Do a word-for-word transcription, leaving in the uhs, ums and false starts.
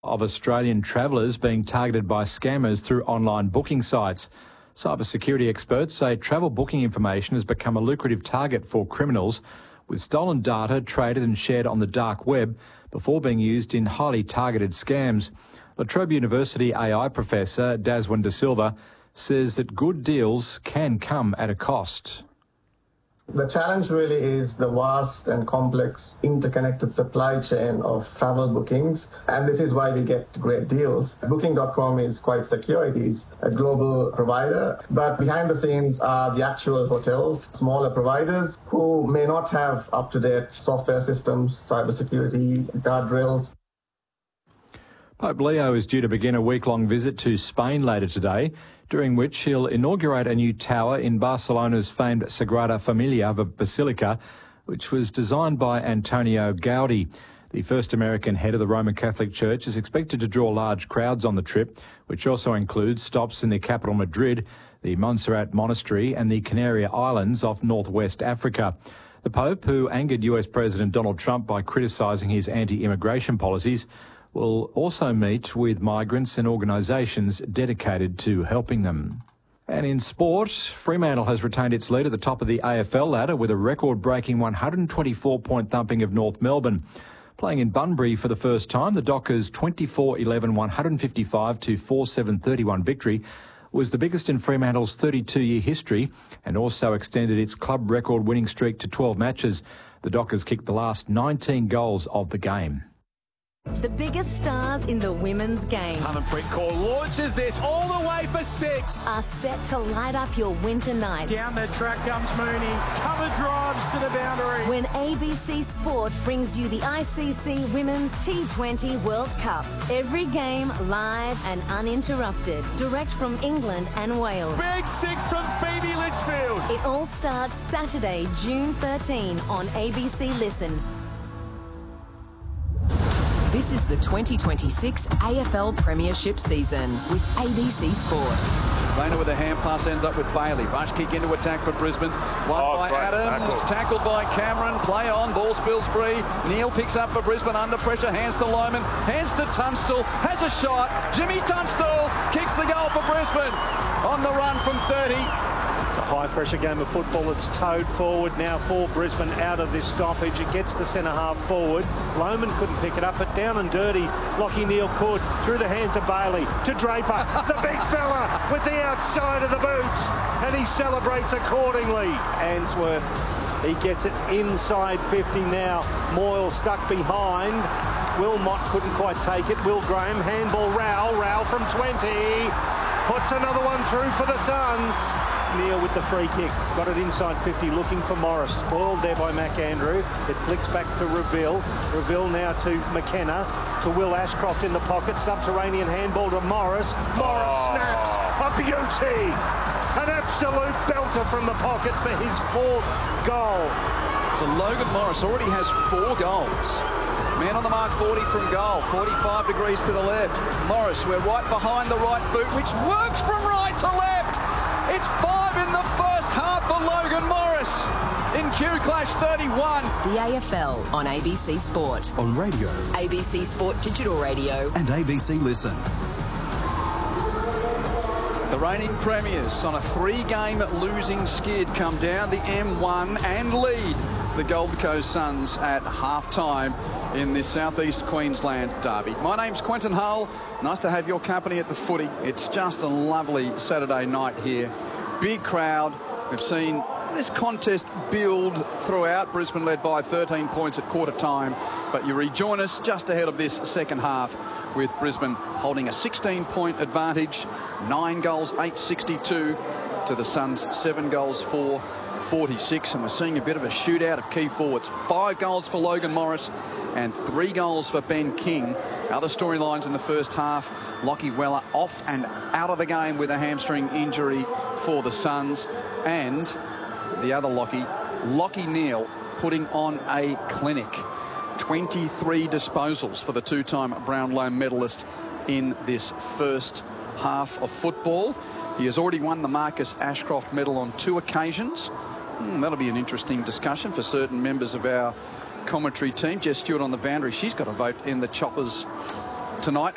of Australian travellers being targeted by scammers through online booking sites. Cybersecurity experts say travel booking information has become a lucrative target for criminals, with stolen data traded and shared on the dark web before being used in highly targeted scams. La Trobe University A I professor Daswin De Silva says that good deals can come at a cost. The challenge really is the vast and complex interconnected supply chain of travel bookings, and this is why we get great deals. Booking dot com is quite secure. It is a global provider, but behind the scenes are the actual hotels, smaller providers who may not have up-to-date software systems, cybersecurity, guardrails. Pope Leo is due to begin a week-long visit to Spain later today, during which he'll inaugurate a new tower in Barcelona's famed Sagrada Familia Basilica, which was designed by Antonio Gaudi. The first American head of the Roman Catholic Church is expected to draw large crowds on the trip, which also includes stops in the capital Madrid, the Montserrat Monastery and the Canary Islands off northwest Africa. The Pope, who angered U S President Donald Trump by criticising his anti-immigration policies, will also meet with migrants and organisations dedicated to helping them. And in sport, Fremantle has retained its lead at the top of the A F L ladder with a record-breaking one hundred twenty-four point thumping of North Melbourne. Playing in Bunbury for the first time, the Dockers' twenty-four eleven one fifty-five to forty-seven thirty-one victory was the biggest in Fremantle's thirty-two year history and also extended its club record winning streak to twelve matches. The Dockers kicked the last nineteen goals of the game. The biggest stars in the women's game Harmanpreet Kaur launches this all the way for six. are set to light up your winter nights. Down the track comes Mooney. Cover drives to the boundary. When A B C Sport brings you the I C C Women's T twenty World Cup. Every game live and uninterrupted. Direct from England and Wales. Big six from Phoebe Litchfield. It all starts Saturday, June thirteenth on A B C Listen. This is the twenty twenty-six A F L Premiership season with A B C Sport. Rayner with a hand pass ends up with Bailey. Rush kick into attack for Brisbane. One oh, by Adams. Tackle. Tackled by Cameron. Play on. Ball spills free. Neil picks up for Brisbane under pressure. Hands to Lohman. Hands to Tunstall. Has a shot. Jimmy Tunstall kicks the goal for Brisbane. On the run from thirty. It's a high-pressure game of football. It's towed forward now for Brisbane out of this stoppage. It gets to centre-half forward. Lohman couldn't pick it up, but down and dirty, Lachie Neale could. Through the hands of Bailey to Draper. The big fella with the outside of the boot. And he celebrates accordingly. Answorth, he gets it inside fifty now. Moyle stuck behind. Wilmot couldn't quite take it. Will Graham, handball Rowell. Rowell from twenty. Puts another one through for the Suns. Neale with the free kick. Got it inside fifty, looking for Morris. Spoiled there by McAndrew. It flicks back to Reville. Reville now to McKenna. To Will Ashcroft in the pocket. Subterranean handball to Morris. Morris oh. snaps. A beauty. An absolute belter from the pocket for his fourth goal. So Logan Morris already has four goals. Man on the mark, forty from goal. forty-five degrees to the left. Morris, we're right behind the right boot, which works from right to left. It's five in the first half for Logan Morris. In Q Clash thirty-one. The A F L on A B C Sport. On radio. A B C Sport Digital Radio. And A B C Listen. The reigning premiers on a three-game losing skid come down the M one and lead the Gold Coast Suns at half-time in this southeast Queensland derby. My name's Quentin Hull. Nice to have your company at the footy. It's just a lovely Saturday night here. Big crowd. We've seen this contest build throughout. Brisbane led by thirteen points at quarter time. But you rejoin us just ahead of this second half with Brisbane holding a sixteen point advantage. Nine goals, eight sixty-two to the Suns, seven goals, four forty-six. And we're seeing a bit of a shootout of key forwards. Five goals for Logan Morris and three goals for Ben King. Other storylines in the first half. Lachie Weller off and out of the game with a hamstring injury for the Suns. And the other Lachie, Lachie Neale, putting on a clinic. twenty-three disposals for the two-time Brownlow medalist in this first half of football. He has already won the Marcus Ashcroft medal on two occasions. Hmm, that'll be an interesting discussion for certain members of our commentary team. Jess Stewart on the boundary. She's got a vote in the choppers tonight.